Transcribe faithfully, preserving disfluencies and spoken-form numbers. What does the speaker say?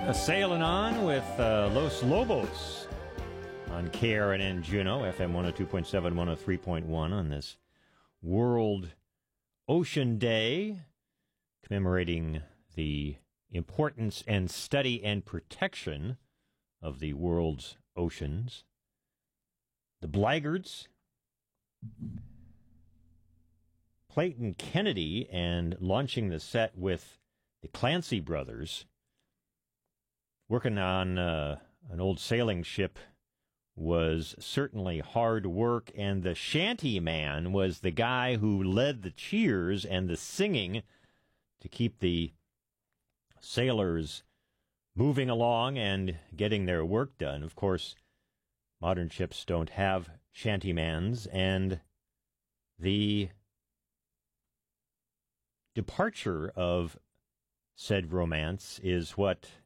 Uh, sailing on with uh, Los Lobos on K R N N Juneau, F M one oh two point seven, one oh three point one on this World Ocean Day, commemorating the importance and study and protection of the world's oceans. The Blaggards, Clayton Kennedy, and launching the set with the Clancy brothers. Working on uh, an old sailing ship was certainly hard work, and the shanty man was the guy who led the cheers and the singing to keep the sailors moving along and getting their work done. Of course, modern ships don't have shantymans, and the departure of said romance is what